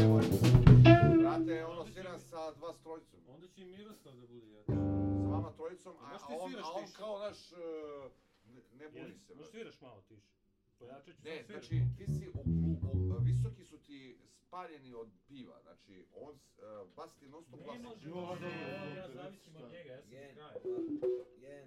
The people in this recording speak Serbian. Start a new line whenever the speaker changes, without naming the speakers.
Brate, ono sviram sa dva s trojicom.
Onda će i Miroslav da bude jači.
Sa vama trojicom, a on kao naš, ne buni se.
Možda sviraš malo tiše. Pojačat ću,
ne,
sam sviraš.
znači, ti si, visoki su ti spaljeni od piva, znači, on, bas ti non stop bas.
Ne može, ja zavisim od njega, ja sam s kraja.